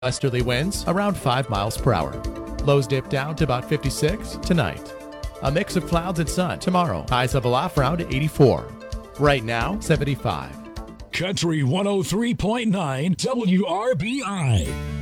Westerly winds around 5 miles per hour. Lows dip down to about 56 tonight. A mix of clouds and sun tomorrow. Highs level off around 84. Right now, 75. Country 103.9 WRBI.